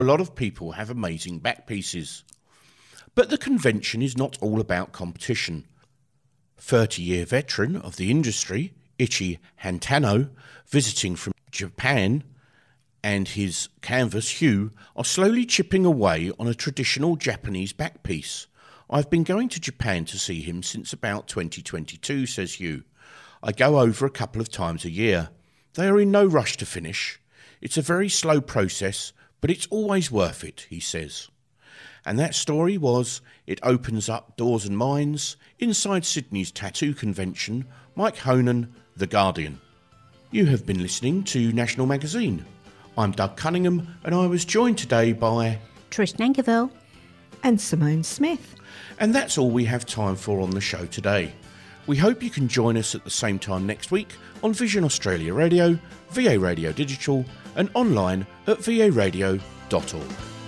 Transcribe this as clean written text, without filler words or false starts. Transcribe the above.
A lot of people have amazing back pieces. But the convention is not all about competition. 30-year veteran of the industry, Ichi Hantano, visiting from Japan, and his canvas Hugh are slowly chipping away on a traditional Japanese back piece. I've been going to Japan to see him since about 2022, says Hugh. I go over a couple of times a year. They are in no rush to finish. It's a very slow process, but it's always worth it, he says. And that story was It Opens Up Doors and Minds, inside Sydney's Tattoo Convention, Mike Honan, The Guardian. You have been listening to National Magazine. I'm Doug Cunningham, and I was joined today by Trish Nankerville and Simone Smith. And that's all we have time for on the show today. We hope you can join us at the same time next week on Vision Australia Radio, VA Radio Digital, and online at varadio.org.